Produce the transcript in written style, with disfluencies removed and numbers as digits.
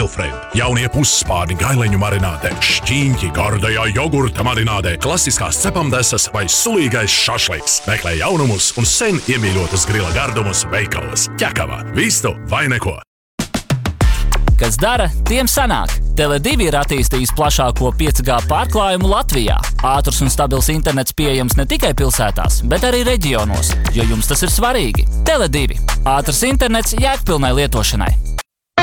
Friend. Jaunie pusspārni gaileņu marinātē, šķīņķi gardajā jogurta marinātē, klasiskās cepamdesas vai sulīgais šašliks. Meklē jaunumus un sen iemīļotus grila gardumus veikalos. Ķekava, vistu vai neko. Kas dara, tiem sanāk. Tele2 ir attīstījis plašāko 5G pārklājumu Latvijā. Ātrs un stabils internets pieejams ne tikai pilsētās, bet arī reģionos, jo jums tas ir svarīgi. Tele2 – ātrs internets jēgpilnai lietošanai.